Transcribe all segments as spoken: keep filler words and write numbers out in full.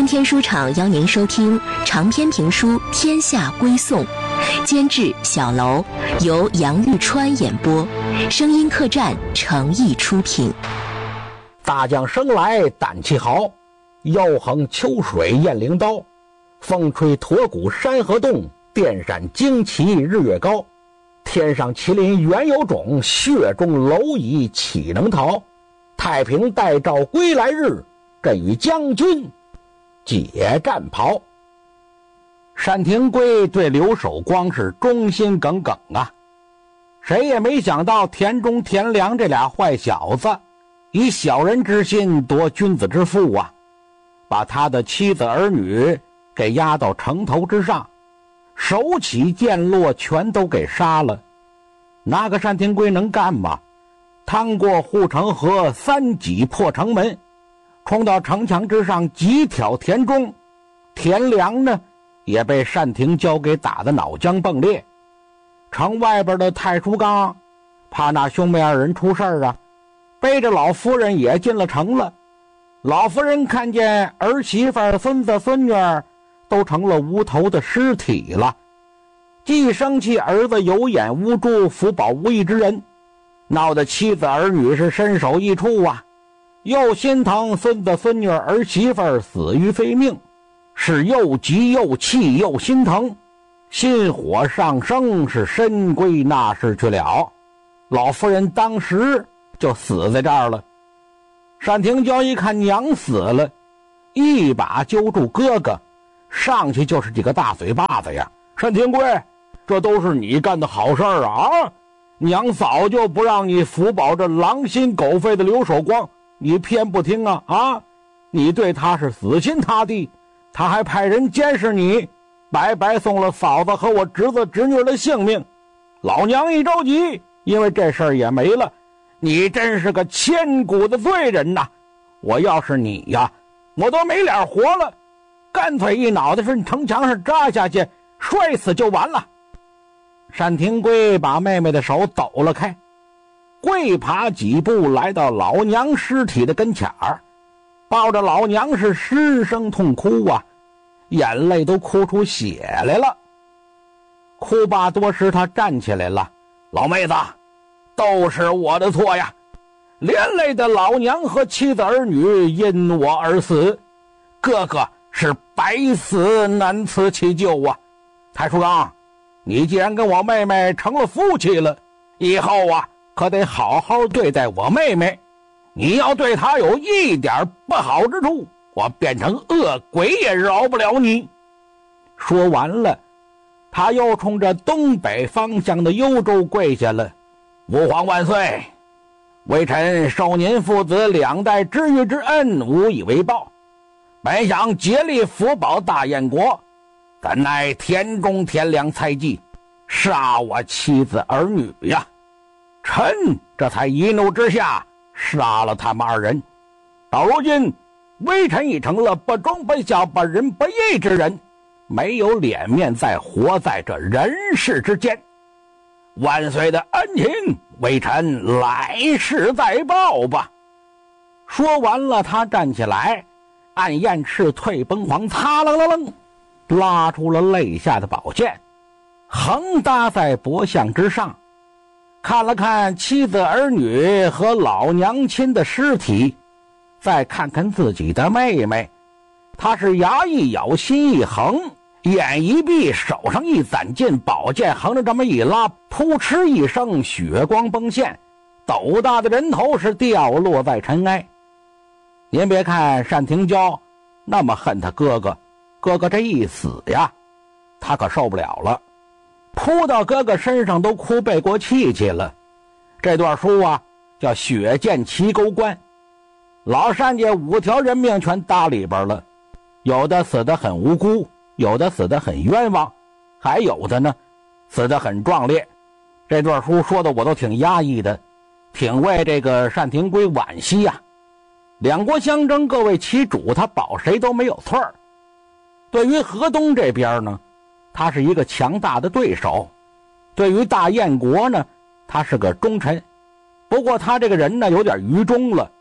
天天书场邀您收听长篇评书《天下归颂》，监制小楼，由杨玉川演播，声音客栈诚意出品。 大将生来胆气豪，腰横秋水雁翎刀，风吹驼骨山河动，电闪旌旗日月高。天上麒麟原有种，血中蝼蚁岂能逃？太平待诏归来日，朕与将军解战袍。单廷圭对刘守光是忠心耿耿啊，谁也没想到田中田良这俩坏小子以小人之心夺君子之腹啊，把他的妻子儿女给押到城头之上，手起剑落全都给杀了。那个单廷圭能干吗？趟过护城河，三戟破城门，冲到城墙之上急挑田中。田良呢也被单廷交给打得脑浆迸裂。城外边的太叔刚怕那兄妹二人出事啊，背着老夫人也进了城了。老夫人看见儿媳妇孙子孙女都成了无头的尸体了，既生气儿子有眼无珠，福保无义之人，闹得妻子儿女是身首异处啊，又心疼孙子孙女儿媳妇死于非命，是又急又气又心疼，心火上升，是深归那室去了。老夫人当时就死在这儿了。单廷娇一看娘死了，一把揪住哥哥，上去就是几个大嘴巴子呀。单廷圭，这都是你干的好事儿啊！娘早就不让你福保这狼心狗肺的刘守光，你偏不听啊啊！你对他是死心塌地，他还派人监视你，白白送了嫂子和我侄子侄女的性命。老娘一着急，因为这事儿也没了。你真是个千古的罪人呐！我要是你呀，我都没脸活了，干脆一脑袋顺城墙上扎下去，摔死就完了。单廷圭把妹妹的手抖了开，跪爬几步来到老娘尸体的跟前儿，抱着老娘是失声痛哭啊，眼泪都哭出血来了。哭罢多时，他站起来了，老妹子，都是我的错呀，连累的老娘和妻子儿女因我而死，哥哥是百死难辞其咎啊。太叔刚，你既然跟我妹妹成了夫妻了，以后啊可得好好对待我妹妹，你要对她有一点不好之处，我变成恶鬼也饶不了你。说完了，他又冲着东北方向的幽州跪下了。吾皇万岁，微臣受您父子两代知遇之恩，无以为报，本想竭力福保大燕国，怎奈田中田良猜忌，杀我妻子儿女呀！臣这才一怒之下杀了他们二人。到如今，微臣已成了不忠不孝不仁不义之人，没有脸面再活在这人世之间。万岁的恩情，微臣来世再报吧。说完了，他站起来，按燕翅退崩黄，擦楞楞楞拉出了肋下的宝剑，横搭在脖项之上，看了看妻子儿女和老娘亲的尸体，再看看自己的妹妹，他是牙一咬，心一横，眼一闭，手上一攒劲，宝剑横着这么一拉，扑哧一声，血光崩现，斗大的人头是掉落在尘埃。您别看单廷娇那么恨他哥哥，哥哥这一死呀，他可受不了了，扑到哥哥身上都哭背过气去了。这段书啊叫血溅齐沟关，老单家五条人命全搭里边了，有的死得很无辜，有的死得很冤枉，还有的呢死得很壮烈。这段书说的我都挺压抑的，挺为这个单廷圭惋惜呀、啊。两国相争，各为其主，他保谁都没有错儿。对于河东这边呢，他是一个强大的对手；对于大燕国呢，他是个忠臣。不过他这个人呢有点愚忠了，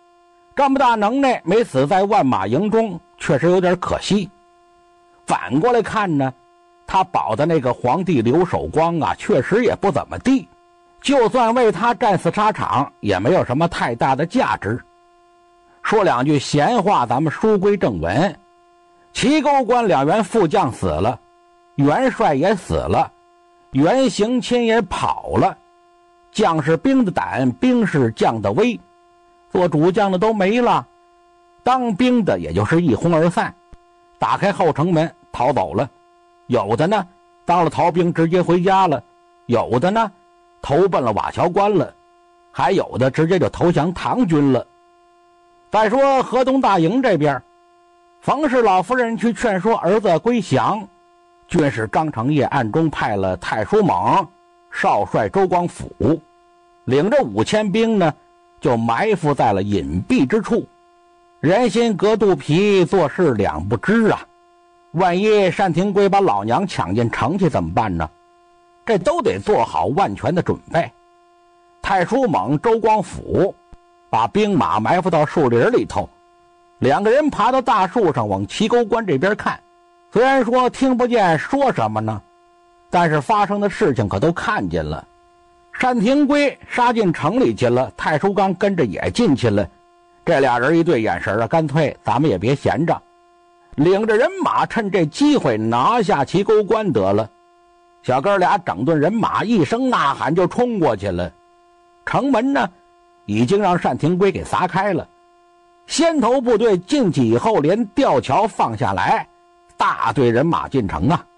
这么大能耐没死在万马营中，确实有点可惜。反过来看呢，他保的那个皇帝刘守光啊，确实也不怎么地，就算为他战死沙场，也没有什么太大的价值。说两句闲话，咱们书归正文。齐沟关两员副将死了，元帅也死了，元行钦也跑了，将士兵的胆，兵士将的威，做主将的都没了，当兵的也就是一哄而散，打开后城门逃走了。有的呢当了逃兵直接回家了，有的呢投奔了瓦桥关了，还有的直接就投降唐军了。再说河东大营这边，冯氏老夫人去劝说儿子归降，军师张承业暗中派了太叔猛、少帅周光甫，领着五千兵呢，就埋伏在了隐蔽之处。人心隔肚皮，做事两不知啊！万一单廷圭把老娘抢进城去怎么办呢？这都得做好万全的准备。太叔猛、周光甫把兵马埋伏到树林里头，两个人爬到大树上往齐沟关这边看，虽然说听不见说什么呢，但是发生的事情可都看见了。单廷圭杀进城里去了，太叔刚跟着也进去了，这俩人一对眼神啊，干脆咱们也别闲着，领着人马趁这机会拿下齐沟关得了。小哥俩整顿人马，一声呐喊就冲过去了。城门呢已经让单廷圭给撒开了，先头部队进去以后，连吊桥放下来，大队人马进城啊。